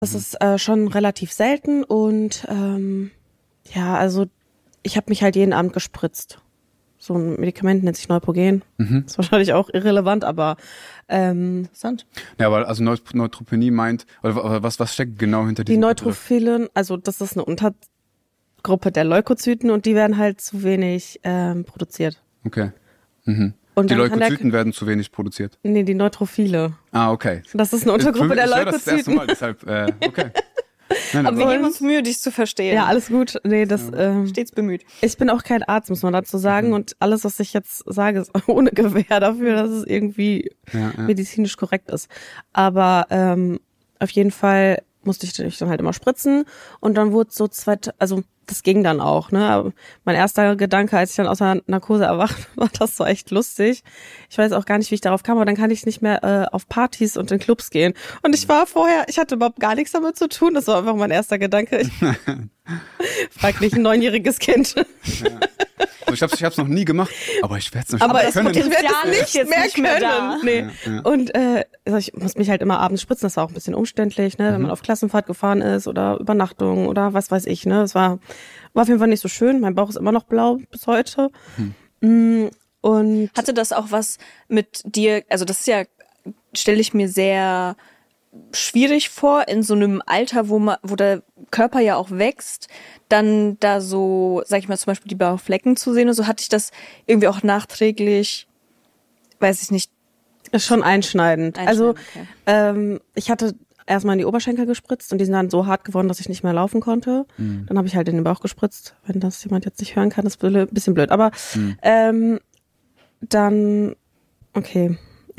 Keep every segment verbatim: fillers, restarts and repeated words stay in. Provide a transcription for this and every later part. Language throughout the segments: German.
Das ist äh, schon relativ selten und ähm, ja, also ich habe mich halt jeden Abend gespritzt. So ein Medikament nennt sich Neupogen. Mhm. Ist wahrscheinlich auch irrelevant, aber ähm, interessant. Ja, aber also Neut- Neutropenie meint, oder was, was steckt genau hinter diesem Die Neutrophilen, also das ist eine Untergruppe der Leukozyten und die werden halt zu wenig ähm, produziert. Okay. Mhm. Und die Leukozyten der, werden zu wenig produziert? Nee, die Neutrophile. Ah, okay. Das ist eine Untergruppe der Leukozyten. Das, das erste Mal, deshalb, äh, okay. Nein, aber wir geben uns Mühe, dich zu verstehen. Ja, alles gut. Nee, das ja. ähm, stets bemüht. Ich bin auch kein Arzt, muss man dazu sagen. Mhm. Und alles, was ich jetzt sage, ist ohne Gewähr dafür, dass es irgendwie ja, ja. medizinisch korrekt ist. Aber ähm, auf jeden Fall musste ich dann halt immer spritzen. Und dann wurde so zwei, also das ging dann auch, ne? Aber mein erster Gedanke, als ich dann aus der Narkose erwacht, war das so echt lustig. Ich weiß auch gar nicht, wie ich darauf kam, aber dann kann ich nicht mehr äh, auf Partys und in Clubs gehen. Und ich war vorher, ich hatte überhaupt gar nichts damit zu tun. Das war einfach mein erster Gedanke. Ich frag nicht ein neunjähriges Kind. Ja. Also ich hab's, ich hab's noch nie gemacht, aber ich werde es nicht aber mehr das können. Potenzial ich werde es nicht mehr nicht können. Mehr da. Nee. Ja, ja. Und äh, also ich muss mich halt immer abends spritzen. Das war auch ein bisschen umständlich, ne, mhm. wenn man auf Klassenfahrt gefahren ist oder Übernachtung oder was weiß ich. Ne, es war war auf jeden Fall nicht so schön. Mein Bauch ist immer noch blau bis heute. Mhm. Und hatte das auch was mit dir? Also das ist ja, stelle ich mir sehr schwierig vor, in so einem Alter, wo man, wo der Körper ja auch wächst, dann da so, sag ich mal, zum Beispiel die blauen Flecken zu sehen und so, hatte ich das irgendwie auch nachträglich, weiß ich nicht. Ist schon einschneidend. einschneidend also okay. ähm, ich hatte erstmal in die Oberschenkel gespritzt und die sind dann so hart geworden, dass ich nicht mehr laufen konnte. Mhm. Dann habe ich halt in den Bauch gespritzt. Wenn das jemand jetzt nicht hören kann, ist ein bisschen blöd. Aber mhm. ähm, dann, okay.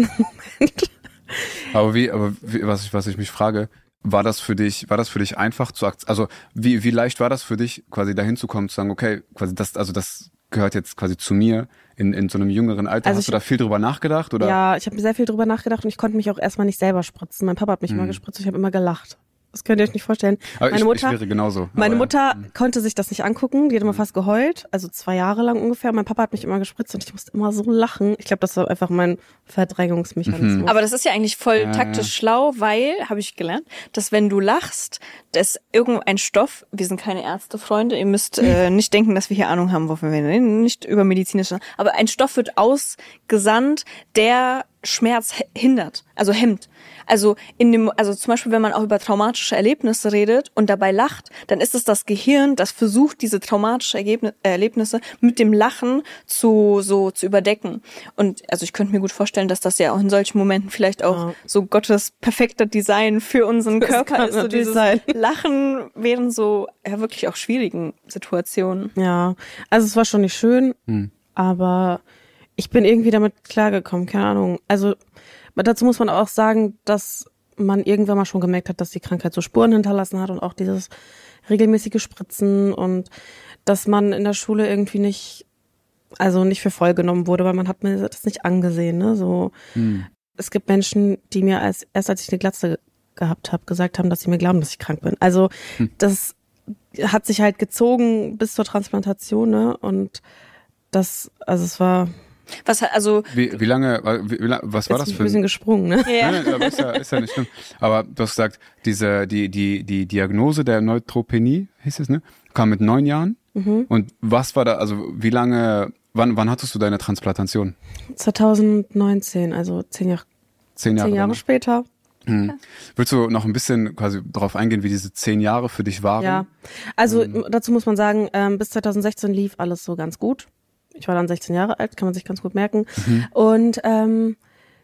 Aber wie, aber wie, was ich, was ich mich frage, war das für dich, war das für dich einfach zu akzeptieren? Also wie, wie leicht war das für dich, quasi dahin zu kommen, zu sagen, okay, quasi das, also das gehört jetzt quasi zu mir in, in so einem jüngeren Alter. Also Hast du da viel drüber nachgedacht, oder? Ja, ich habe sehr viel drüber nachgedacht und ich konnte mich auch erstmal nicht selber spritzen. Mein Papa hat mich hm. immer gespritzt, ich habe immer gelacht. Das könnt ihr euch nicht vorstellen. Aber meine ich, Mutter, ich wäre genauso. Meine aber, Mutter ja. konnte sich das nicht angucken. Die hat immer fast geheult. Also zwei Jahre lang ungefähr. Mein Papa hat mich immer gespritzt und ich musste immer so lachen. Ich glaube, das war einfach mein Verdrängungsmechanismus. Mhm. Aber das ist ja eigentlich voll ja, taktisch ja. schlau, weil, habe ich gelernt, dass wenn du lachst, dass irgendein Stoff, wir sind keine Ärztefreunde, ihr müsst äh, nicht denken, dass wir hier Ahnung haben, wovon wir reden, nicht über medizinische, aber ein Stoff wird ausgesandt, der Schmerz hindert, also hemmt. Also in dem, also zum Beispiel, wenn man auch über traumatische Erlebnisse redet und dabei lacht, dann ist es das Gehirn, das versucht, diese traumatischen Ergebnis, Erlebnisse mit dem Lachen zu so zu überdecken. Und also ich könnte mir gut vorstellen, dass das ja auch in solchen Momenten vielleicht auch ja. so Gottes perfekter Design für unseren das Körper ist. So dieses sein. Lachen während so ja wirklich auch schwierigen Situationen. Ja, also es war schon nicht schön, hm. aber ich bin irgendwie damit klargekommen, keine Ahnung. Also dazu muss man auch sagen, dass man irgendwann mal schon gemerkt hat, dass die Krankheit so Spuren hinterlassen hat und auch dieses regelmäßige Spritzen und dass man in der Schule irgendwie nicht, also nicht für voll genommen wurde, weil man hat mir das nicht angesehen. Ne? So, hm. Es gibt Menschen, die mir als erst als ich eine Glatze gehabt habe, gesagt haben, dass sie mir glauben, dass ich krank bin. Also hm. das hat sich halt gezogen bis zur Transplantation, ne? Und das, also es war Was also wie, wie lange, wie, wie, was war das für ein... ein bisschen gesprungen, ne? Ja. Nein, nein, aber ist ja, ist ja nicht schlimm. Aber du hast gesagt, diese, die, die, die Diagnose der Neutropenie, hieß es, ne? Kam mit neun Jahren. Mhm. Und was war da, also wie lange, wann, wann hattest du deine Transplantation? zwanzig neunzehn, also zehn Jahre, zehn Jahre, zehn Jahre später. Mhm. Ja. Willst du noch ein bisschen quasi darauf eingehen, wie diese zehn Jahre für dich waren? Ja, also mhm. dazu muss man sagen, ähm, bis zwanzig sechzehn lief alles so ganz gut. Ich war dann sechzehn Jahre alt, kann man sich ganz gut merken. Mhm. Und ähm,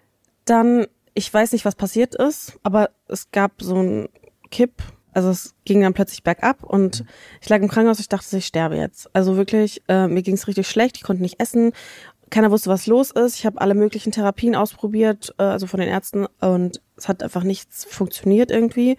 dann, ich weiß nicht, was passiert ist, aber es gab so einen Kipp. Also es ging dann plötzlich bergab und mhm. ich lag im Krankenhaus, ich dachte, ich sterbe jetzt. Also wirklich, äh, mir ging es richtig schlecht, ich konnte nicht essen. Keiner wusste, was los ist. Ich habe alle möglichen Therapien ausprobiert, äh, also von den Ärzten, und es hat einfach nichts funktioniert irgendwie.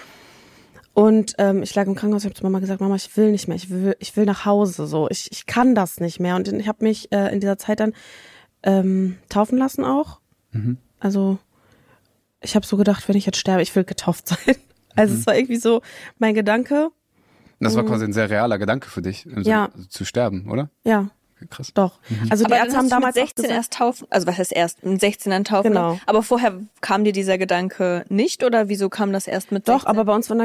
Und ähm, ich lag im Krankenhaus, ich habe zu Mama gesagt, Mama, ich will nicht mehr, ich will, ich will nach Hause, so, ich, ich kann das nicht mehr. Und ich habe mich äh, in dieser Zeit dann ähm, taufen lassen auch. Mhm. Also ich habe so gedacht, wenn ich jetzt sterbe, ich will getauft sein. Also mhm. es war irgendwie so mein Gedanke. Das war quasi ein sehr realer Gedanke für dich, im ja. Sinne, also zu sterben, oder? Ja. Krass. Doch. Mhm. Also die aber Ärzte dann haben hast du damals mit sechzehn gesagt, erst taufen, also was heißt erst, mit sechzehn dann taufen? Genau. Aber vorher kam dir dieser Gedanke nicht oder wieso kam das erst mit sechzehn? doch, aber bei uns war